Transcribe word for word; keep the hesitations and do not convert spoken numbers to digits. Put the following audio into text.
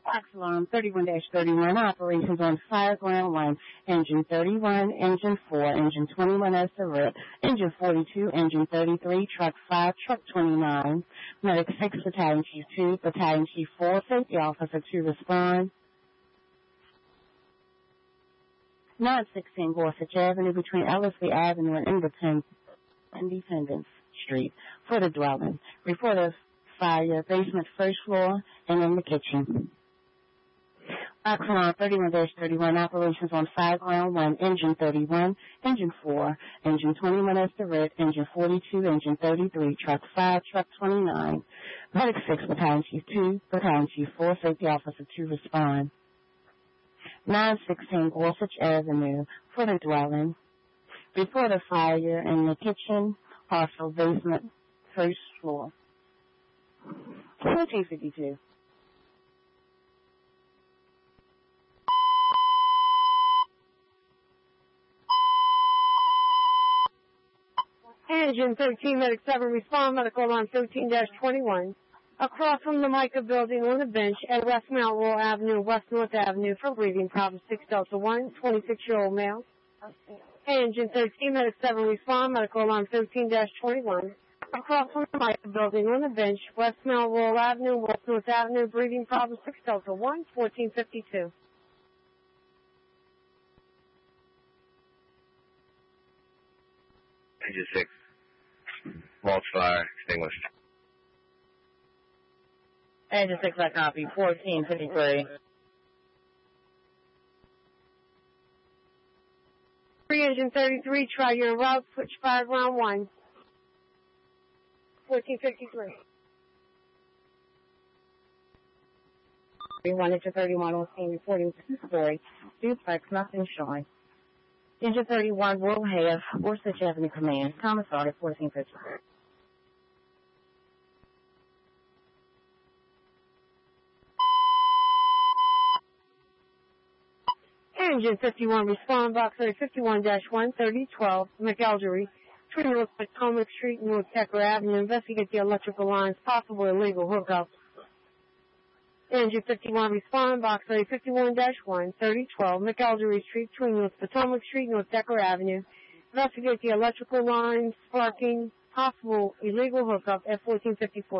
Box alarm thirty-one dash thirty-one, operations on fire ground one, engine thirty-one, engine four, engine twenty-one as the route, engine forty-two, engine thirty-three, truck five, truck twenty-nine, medic six, battalion chief two, battalion chief four, safety officer to respond. nine sixteen Gorsuch Avenue between Ellerslie Avenue and Independence, Independence Street for the dwelling. Report of fire, basement, first floor, and in the kitchen. Box alarm thirty-one dash thirty-one, operations on fire ground one, engine thirty-one, engine four, engine twenty-one as the red, engine forty-two, engine thirty-three, truck five, truck twenty-nine, medic six, battalion chief two, battalion chief four, safety officer to respond. nine sixteen Gorsuch Avenue for the dwelling. Report of fire in the kitchen, also basement, first floor. fourteen fifty-two. Engine thirteen, Medic seven, respond, medical alarm thirteen dash twenty-one. Across from the Micah building on the bench at West Mount Royal Avenue, West North Avenue for breathing problems, six Delta one, twenty-six-year-old male. Engine thirteen, Medic seven, respond, medical alarm thirteen dash twenty-one. Across from the Micah building on the bench, West Mount Royal Avenue, West North Avenue, breathing problems, six Delta one, fourteen fifty-two. Engine six, false fire, extinguished. Engine six, I copy, fourteen fifty-three. Three engine thirty-three, try your route, switch fire ground one. fourteen fifty-three. one engine thirty-one on scene reporting two-story, duplex, nothing showing. Engine thirty-one will have Gorsuch Avenue Command, Commissar fourteen fifty-three. Engine fifty-one, respond, box fifty-one dash one, thirty twelve, McElderry, Twin North Potomac Street, North Tucker Avenue, investigate the electrical lines, possible illegal hookups. Engine fifty-one, respond, box fifty-one dash one, thirty twelve, McElderry Street, Twin North Potomac Street, North Tucker Avenue, investigate the electrical lines, sparking, possible illegal hookup at fourteen fifty-four.